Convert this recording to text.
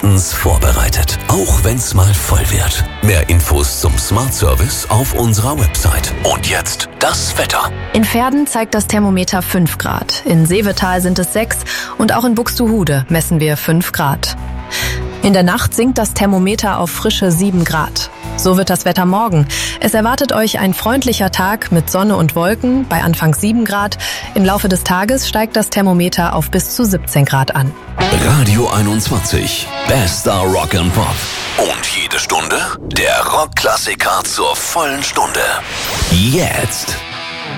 bestens vorbereitet. Auch wenn's mal voll wird. Mehr Infos zum Smart Service auf unserer Website. Und jetzt das Wetter. In Verden zeigt das Thermometer 5 Grad. In Seevetal sind es 6 und auch in Buxtehude messen wir 5 Grad. In der Nacht sinkt das Thermometer auf frische 7 Grad. So wird das Wetter morgen. Es erwartet euch ein freundlicher Tag mit Sonne und Wolken bei anfangs 7 Grad. Im Laufe des Tages steigt das Thermometer auf bis zu 17 Grad an. Radio 21. Bester Rock and Pop. Und jede Stunde der Rockklassiker zur vollen Stunde. Jetzt.